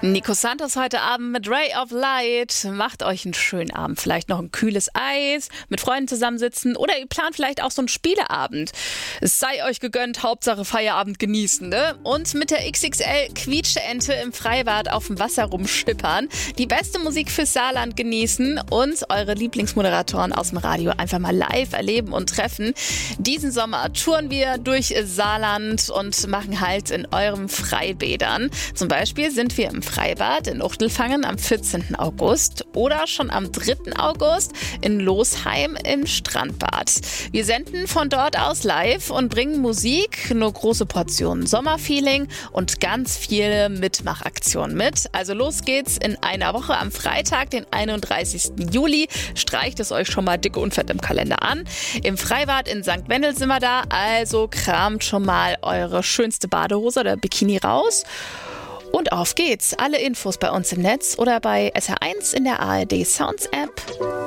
Nico Santos heute Abend mit Ray of Light. Macht euch einen schönen Abend. Vielleicht noch ein kühles Eis, mit Freunden zusammensitzen oder ihr plant vielleicht auch so einen Spieleabend. Es sei euch gegönnt, Hauptsache Feierabend genießen, ne? Und mit der XXL Quietscheente im Freibad auf dem Wasser rumschippern, die beste Musik fürs Saarland genießen und eure Lieblingsmoderatoren aus dem Radio einfach mal live erleben und treffen. Diesen Sommer touren wir durch Saarland und machen Halt in euren Freibädern. Zum Beispiel sind wir im Freibad in Uchtelfangen am 14. August oder schon am 3. August in Losheim im Strandbad. Wir senden von dort aus live und bringen Musik, nur große Portionen Sommerfeeling und ganz viele Mitmachaktionen mit. Also los geht's in einer Woche am Freitag, den 31. Juli. Streicht es euch schon mal dick und fett im Kalender an. Im Freibad in St. Wendel sind wir da, also kramt schon mal eure schönste Badehose oder Bikini raus. Und auf geht's. Alle Infos bei uns im Netz oder bei SR1 in der ARD Sounds App.